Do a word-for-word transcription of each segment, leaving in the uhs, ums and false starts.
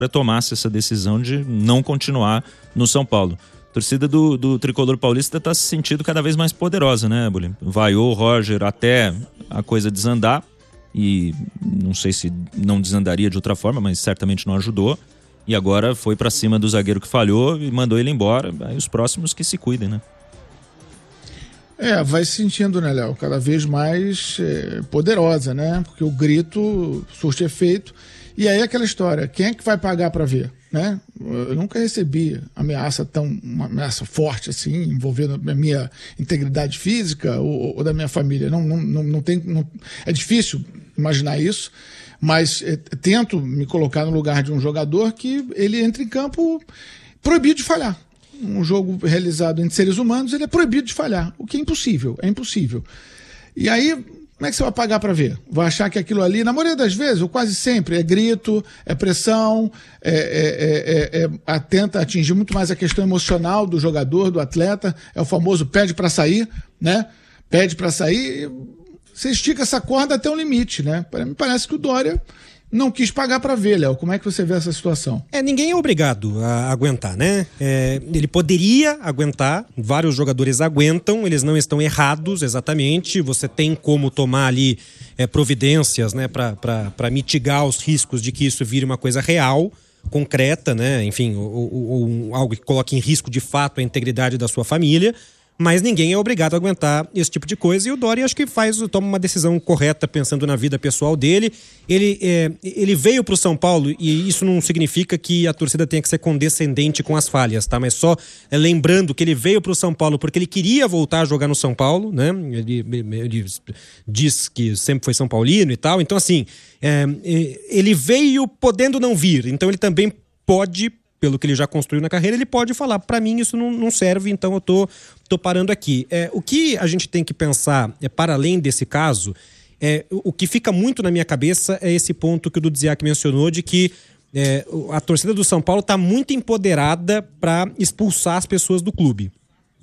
tomasse essa decisão de não continuar no São Paulo. A torcida do, do Tricolor Paulista está se sentindo cada vez mais poderosa, né, Bully? Vaiou o Roger até a coisa desandar, e não sei se não desandaria de outra forma, mas certamente não ajudou. E agora foi pra cima do zagueiro que falhou e mandou ele embora. Aí os próximos que se cuidem, né? É, vai se sentindo, né, Léo? Cada vez mais é, poderosa, né? Porque o grito surte efeito. E aí aquela história, quem é que vai pagar pra ver, né? Eu nunca recebi ameaça tão, uma ameaça forte assim, envolvendo a minha integridade física ou, ou da minha família. Não, não, não, não tem, não, é difícil imaginar isso, mas é, tento me colocar no lugar de um jogador que ele entra em campo proibido de falhar. Um jogo realizado entre seres humanos, ele é proibido de falhar, o que é impossível, é impossível. E aí, como é que você vai pagar para ver? Vai achar que aquilo ali, na maioria das vezes, ou quase sempre, é grito, é pressão, é, é, é, é, é, tenta atingir muito mais a questão emocional do jogador, do atleta, é o famoso pede para sair, né? Pede para sair, você estica essa corda até um limite, né? Me parece que o Doria não quis pagar para ver, Léo. Como é que você vê essa situação? É, ninguém é obrigado a aguentar, né? É, ele poderia aguentar, vários jogadores aguentam, eles não estão errados exatamente, você tem como tomar ali é, providências, né, para mitigar os riscos de que isso vire uma coisa real, concreta, né? Enfim, ou, ou, ou algo que coloque em risco de fato a integridade da sua família. Mas ninguém é obrigado a aguentar esse tipo de coisa, e o Doria acho que faz, toma uma decisão correta pensando na vida pessoal dele. Ele, é, ele veio para o São Paulo, e isso não significa que a torcida tenha que ser condescendente com as falhas, tá? Mas só é, lembrando que ele veio para o São Paulo porque ele queria voltar a jogar no São Paulo, né? Ele, ele diz que sempre foi São Paulino e tal, então assim, é, ele veio podendo não vir, então ele também pode, pelo que ele já construiu na carreira, ele pode falar, para mim isso não, não serve, então eu tô, tô parando aqui. É, o que a gente tem que pensar, é, para além desse caso, é, o, o que fica muito na minha cabeça é esse ponto que o Dudziak mencionou, de que é, a torcida do São Paulo está muito empoderada para expulsar as pessoas do clube.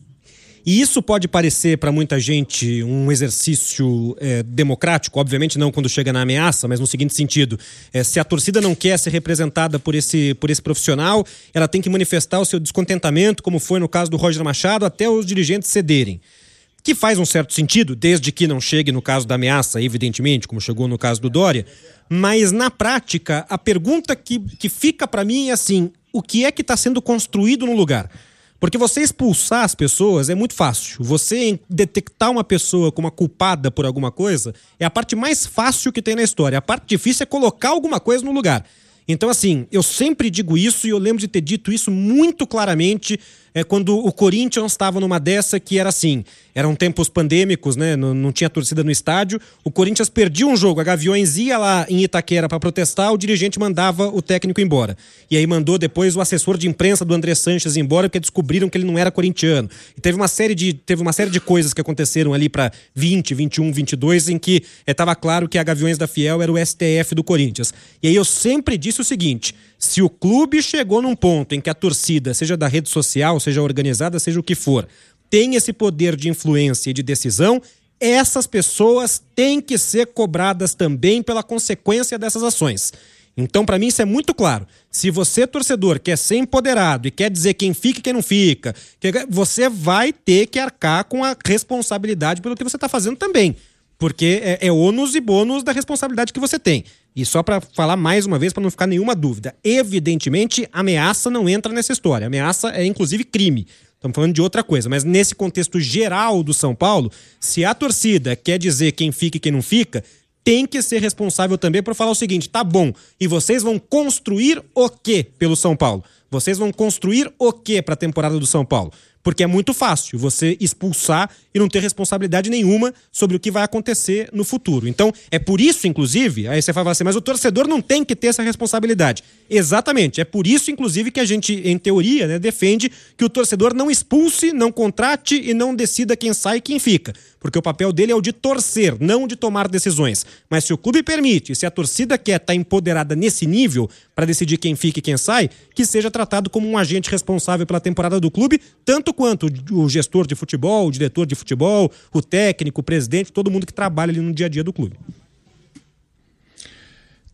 E isso pode parecer para muita gente um exercício é, democrático, obviamente não quando chega na ameaça, mas no seguinte sentido, é, se a torcida não quer ser representada por esse, por esse profissional, ela tem que manifestar o seu descontentamento, como foi no caso do Roger Machado, até os dirigentes cederem. Que faz um certo sentido, desde que não chegue no caso da ameaça, evidentemente, como chegou no caso do Doria, mas na prática, a pergunta que, que fica para mim é assim, o que é que está sendo construído no lugar? Porque você expulsar as pessoas é muito fácil. Você detectar uma pessoa como uma culpada por alguma coisa é a parte mais fácil que tem na história. A parte difícil é colocar alguma coisa no lugar. Então, assim, eu sempre digo isso, e eu lembro de ter dito isso muito claramente é, quando o Corinthians estava numa dessa que era assim, eram tempos pandêmicos, né? Não, não tinha torcida no estádio, o Corinthians perdia um jogo, a Gaviões ia lá em Itaquera para protestar, o dirigente mandava o técnico embora. E aí mandou depois o assessor de imprensa do André Sanches embora, porque descobriram que ele não era corintiano. E teve uma série de, teve uma série de coisas que aconteceram ali para vinte, vinte e um, vinte e dois, em que estava claro que a Gaviões da Fiel era o S T F do Corinthians. E aí eu sempre disse o seguinte, se o clube chegou num ponto em que a torcida, seja da rede social, seja organizada, seja o que for, tem esse poder de influência e de decisão, essas pessoas têm que ser cobradas também pela consequência dessas ações. Então, para mim, isso é muito claro. Se você, torcedor, quer ser empoderado e quer dizer quem fica e quem não fica, você vai ter que arcar com a responsabilidade pelo que você está fazendo também. Porque é, é ônus e bônus da responsabilidade que você tem. E só para falar mais uma vez, para não ficar nenhuma dúvida, evidentemente, ameaça não entra nessa história. Ameaça é, inclusive, crime. Estamos falando de outra coisa. Mas nesse contexto geral do São Paulo, se a torcida quer dizer quem fica e quem não fica, tem que ser responsável também por falar o seguinte, tá bom, e vocês vão construir o quê pelo São Paulo? Vocês vão construir o quê para a temporada do São Paulo? Porque é muito fácil você expulsar e não ter responsabilidade nenhuma sobre o que vai acontecer no futuro. Então, é por isso, inclusive, aí você fala assim, mas o torcedor não tem que ter essa responsabilidade. Exatamente, é por isso, inclusive, que a gente, em teoria, né, defende que o torcedor não expulse, não contrate e não decida quem sai e quem fica. Porque o papel dele é o de torcer, não de tomar decisões. Mas se o clube permite, se a torcida quer estar empoderada nesse nível para decidir quem fica e quem sai, que seja tratado como um agente responsável pela temporada do clube, tanto quanto o gestor de futebol, o diretor de futebol, o técnico, o presidente, todo mundo que trabalha ali no dia a dia do clube.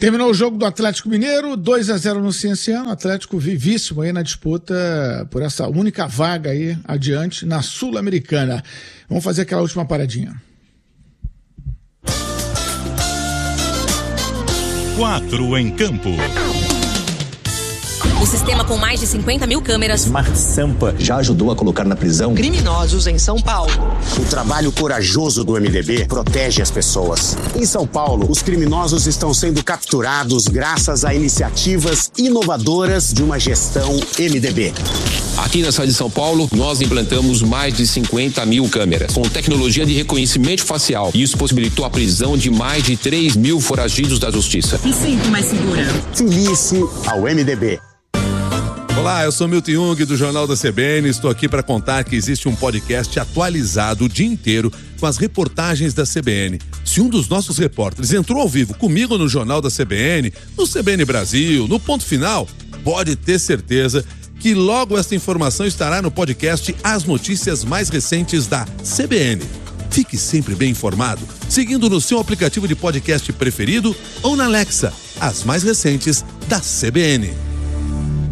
Terminou o jogo do Atlético Mineiro, dois a zero no Cienciano, Atlético vivíssimo aí na disputa por essa única vaga aí adiante na Sul-Americana. Vamos fazer aquela última paradinha. Quatro em campo. O sistema com mais de cinquenta mil câmeras. Smart Sampa já ajudou a colocar na prisão criminosos em São Paulo. O trabalho corajoso do M D B protege as pessoas. Em São Paulo, os criminosos estão sendo capturados graças a iniciativas inovadoras de uma gestão M D B. Aqui na cidade de São Paulo, nós implantamos mais de cinquenta mil câmeras, com tecnologia de reconhecimento facial. Isso possibilitou a prisão de mais de três mil foragidos da justiça. Me sinto mais segura. Filie-se ao M D B. Olá, eu sou Milton Jung do Jornal da C B N. Estou aqui para contar que existe um podcast atualizado o dia inteiro com as reportagens da C B N. Se um dos nossos repórteres entrou ao vivo comigo no Jornal da C B N, no C B N Brasil, no Ponto Final, pode ter certeza que logo esta informação estará no podcast As Notícias Mais Recentes da C B N. Fique sempre bem informado, seguindo no seu aplicativo de podcast preferido ou na Alexa, as mais recentes da C B N.